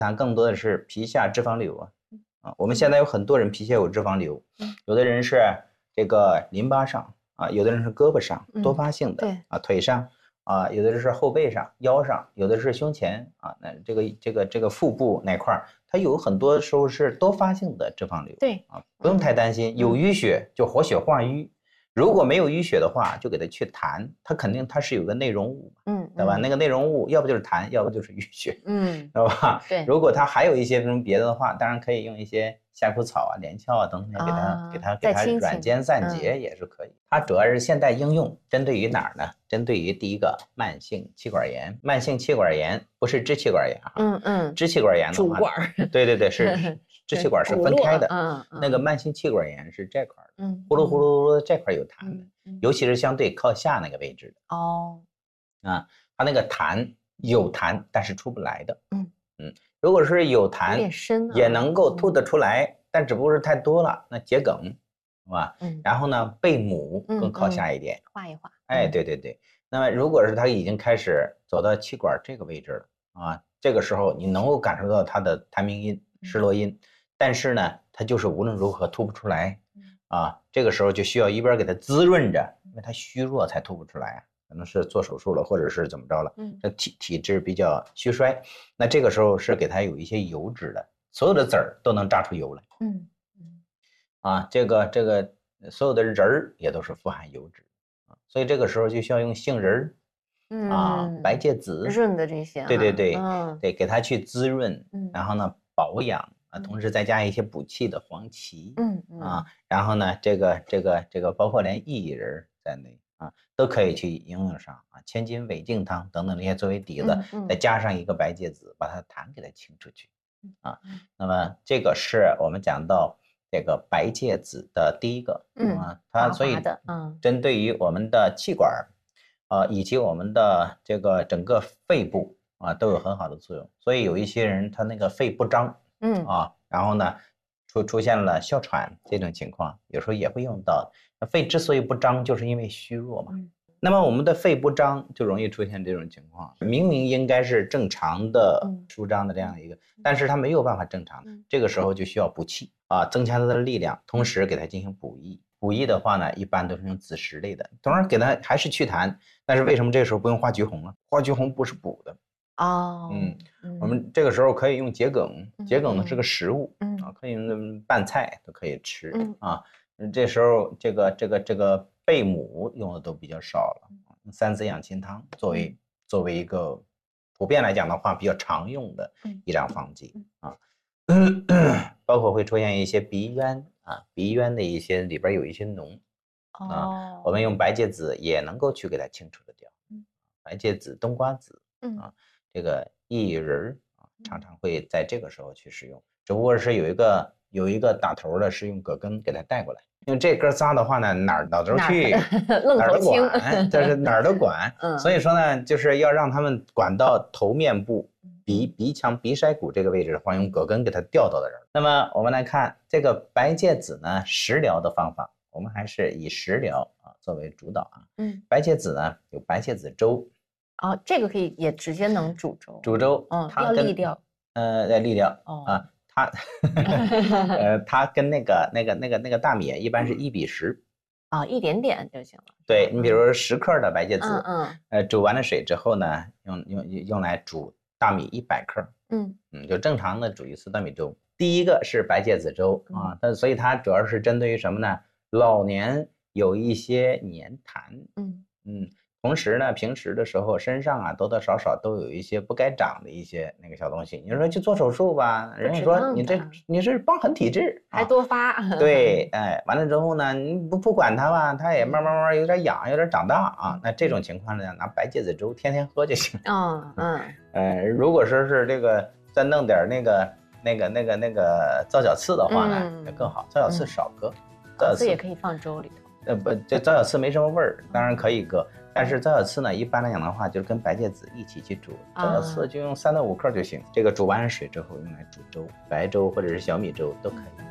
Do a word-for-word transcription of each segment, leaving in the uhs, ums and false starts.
它更多的是皮下脂肪瘤啊。啊，我们现在有很多人皮下有脂肪瘤，有的人是这个淋巴上啊，有的人是胳膊上多发性的，啊，腿上啊，有的人是后背上、腰上，有的是胸前啊，那这个这个这个腹部那块儿，它有很多时候是多发性的脂肪瘤。 对啊，不用太担心，有淤血就活血化瘀。如果没有淤血的话，就给它去痰，它肯定它是有个内容物，嗯，对吧？那个内容物要不就是痰，要不就是淤血，嗯，知道吧？对。如果它还有一些什么别的的话，当然可以用一些夏枯草啊、连翘啊等等给它给它给它软坚散结也是可以。它主要是现在应用针对于哪儿呢？针对于第一个慢性气管炎，慢性气管炎不是支气管炎啊，嗯嗯，支气管炎的话，主管，对对对是。支气管是分开的，嗯，那个慢性气管炎是这块的，嗯，呼噜呼噜这块有痰的，尤其是相对靠下那个位置的，哦，啊，它那个痰有痰，但是出不来的，嗯嗯，如果是有痰，有点深，也能够吐得出来，但只不过是太多了，那桔梗，是吧？嗯，然后呢，贝母更靠下一点，画一画，哎，对对对，那么如果是它已经开始走到气管这个位置了，啊，这个时候你能够感受到它的痰鸣音、失落音。但是呢，它就是无论如何吐不出来，啊，这个时候就需要一边给它滋润着，因为它虚弱才吐不出来，可能是做手术了，或者是怎么着了，这体体质比较虚衰，那这个时候是给它有一些油脂的，所有的籽儿都能榨出油来，嗯嗯，啊，这个这个所有的仁儿也都是富含油脂，啊，所以这个时候就需要用杏仁儿，嗯啊，白芥子润的这些， 对对对，嗯，对，给它去滋润，然后呢保养。啊，同时再加一些补气的黄芪，嗯嗯啊，然后呢，这个这个这个包括连薏仁在内啊，都可以去应用上啊，千金韦净汤等等这些作为底子，再加上一个白芥子，把它痰给它清出去，啊，那么这个是我们讲到这个白芥子的第一个，嗯啊，它所以嗯，针对于我们的气管，啊，以及我们的这个整个肺部啊，都有很好的作用，所以有一些人他那个肺不张。嗯啊，然后呢，出出现了哮喘这种情况，有时候也会用到。肺之所以不张，就是因为虚弱嘛。嗯、那么我们的肺不张，就容易出现这种情况。明明应该是正常的舒张的这样一个，嗯、但是它没有办法正常，这个时候就需要补气啊，增强它的力量，同时给它进行补益。补益的话呢，一般都是用子实类的，当然给它还是祛痰，但是为什么这个时候不用花橘红呢？花橘红不是补的。哦，嗯，我们这个时候可以用桔梗，桔梗呢是个食物，嗯啊，可以用拌菜都可以吃，嗯啊，这时候这个这个这个贝母用的都比较少了，三子养亲汤作为作为一个普遍来讲的话比较常用的一张方剂啊，包括会出现一些鼻渊啊，鼻渊的一些里边有一些脓啊，我们用白芥子也能够去给它清除的掉，白芥子、冬瓜子啊。这个薏仁啊，常常会在这个时候去使用，只不过是有一个有一个打头的，是用葛根给它带过来。因为这哥仨的话呢，哪儿哪儿都去，哪儿都管，这是哪儿都管。嗯，所以说呢，就是要让他们管到头面部、鼻鼻腔、鼻筛骨这个位置的话，用葛根给它调到的人。那么我们来看这个白芥子呢，食疗的方法，我们还是以食疗啊作为主导啊。嗯，白芥子呢有白芥子粥。 哦，这个可以也直接能煮粥， 煮粥， 嗯，要沥掉， 呃，要沥掉，哦啊，它，呃，它跟那个那个那个那个大米一般是一比十， 啊，一点点就行了。 对，你比如说十克的白芥子，嗯嗯，呃，煮完了水之后呢，用用用来煮大米一百克，嗯嗯，就正常的煮一次大米粥。第一个是白芥子粥啊，但所以它主要是针对于什么呢？老年有一些黏痰，嗯嗯。同时呢，平时的时候身上啊多多少少都有一些不该长的一些那个小东西。你说去做手术吧，人家说你这你是瘢痕体质， 还多发。 啊、对，哎，完了之后呢，你不不管它吧，它也慢慢慢慢有点痒，有点长大啊。那这种情况呢，拿白芥子粥天天喝就行。嗯嗯。呃，如果说是这个再弄点那个那个那个那个皂角刺的话呢，嗯、更好。皂角刺少搁， 皂角刺也可以放粥里头。 呃不，这皂角刺没什么味儿，当然可以搁。但是皂角刺呢，一般来讲的话，就是跟白芥子一起去煮，皂角刺就用三到五克就行。这个煮完水之后用来煮粥，白粥或者是小米粥都可以。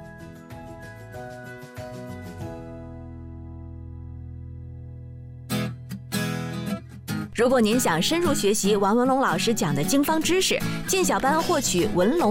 如果您想深入学习王文龙老师讲的经方知识，进小班获取文龙